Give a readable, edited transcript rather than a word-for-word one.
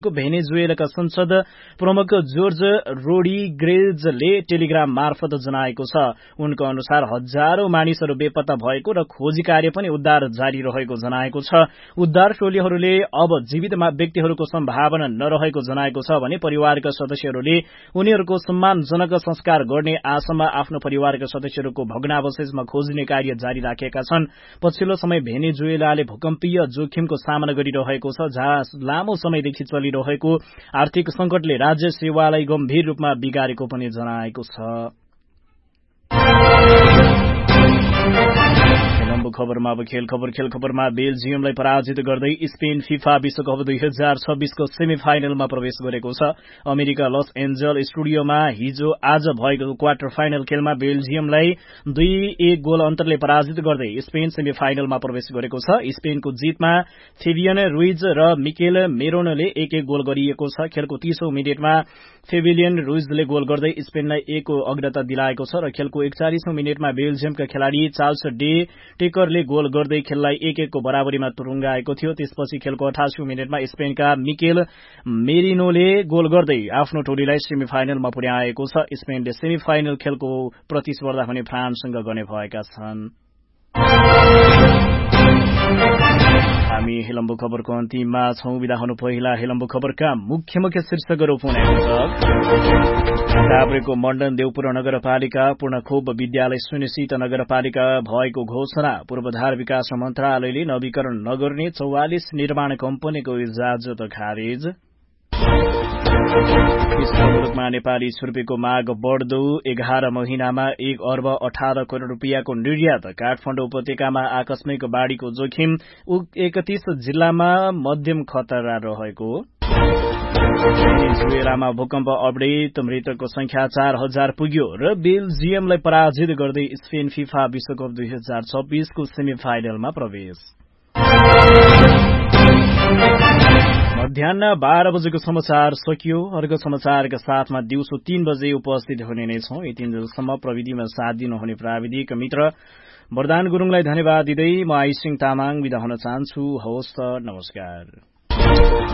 भेनेजुएलाका संसद प्रमुख George रोड्रिगेजले Telegram मार्फत जनाएको छ। उनको अनुसार हजारौं मानिसहरू बेपत्ता भएको र खोजी कार्य पनि उद्धार जारी रहेको जनाएको छ। उद्धार टोलीहरूले अब जीवित व्यक्तिहरूको सम्भावना नरहेको जनाएको छ भने परिवारका सदस्यहरूले उनीहरूको सम्मानजनक संस्कार गर्ने आशामा आफ्नो परिवारका सदस्यहरूको भग्नावशेषमा खोज्ने कार्य जारी राखेका छन्। पछिल्लो समय भेनेजुएलाले भूकम्पीय जोखिमको सामना गरिरहेको छ, जहाँ लामो समयदेखि चलिरहेको आर्थिक संकटले राज्य सेवालाई गम्भीर रूपमा बिगारेको पनि जनाएको छ। खबरमा अब खेल खबरमा बेल्जियमलाई पराजित गर्दै स्पेन फिफा विश्वकप 2026 को सेमी फाइनलमा प्रवेश गरेको छ। अमेरिका लस एन्जल स्टुडियोमा आज भएको क्वार्टर फाइनल खेलमा बेल्जियमलाई 2-1 गोल अन्तरले पराजित गर्दै स्पेन सेमी फाइनलमा प्रवेश गरेको छ। स्पेनको जितमा फेबियन रुइज र मिकेल मेरोनले 1-1 गोल गरिएको छ। खेलको 30औं मिनेटमा फेबियन रुइजले गोल गर्दै स्पेनलाई 1 को अग्रता दिलाएको छ र खेलको 41औं मिनेटमा बेल्जियमका खेलाड़ी चार्ल्स डे टेकरले गोल गर्दै खेललाई 1-1 को बराबरीमा तुरुङ्गाएको थियो। त्यसपछि खेलको 88औं मिनेटमा स्पेनका मिकेल मेरिनोले गोल गर्दै आफ्नो टोलीलाई सेमी फाइनलमा पुर्याएको छ। स्पेनले सेमी फाइनल खेलको प्रतिस्पर्धा भने फ्रान्ससँग गर्ने भएका छन्। हामी हेलम्बु खबरको अन्तिममा छौं। विदा हुनु पहिला हेलम्बु खबरका मुख्य शीर्षकहरू पुनः काभ्रेको मण्डन देवपुर नगरपालिका पूर्णखोप विद्यालय सुनिश्चित नगरपालिका भएको घोषणा। पूर्वाधार विकास मन्त्रालयले नवीकरण नगर्ने 44 निर्माण कम्पनीको इजाजत खारेज। मुलुकमा नेपाली छुर्पीको माग बढ्दो। 11 महिनामा 1 अर्ब 18 करोड़ रूपियाँको निर्यात। काठमाडौँ उपत्यकामा आकस्मिक बाढ़ीको जोखिम। 31 जिल्लामा मध्यम खतरा रहेको। भेनेजुएलामा भूकम्प अपडेट। मृतकको संख्या 4000 पुग्यो र बेल्जियमलाई पराजित गर्दै स्पेन फिफा विश्वकप 2026 को सेमी फाइनलमा प्रवेश। मध्याह 12 बजेको समाचार सकियो। अर्को समाचारका साथमा दिउँसो 3 बजे उपस्थित हुने नै छौं। यति बेलासम्म प्रविधिमा साथ दिनुहुने प्राविधिक मित्र वरदान गुरुङलाई धन्यवाद दिँदै म आइसिङ तामाङ बिदा हुन चाहन्छु। हवस् त, नमस्कार।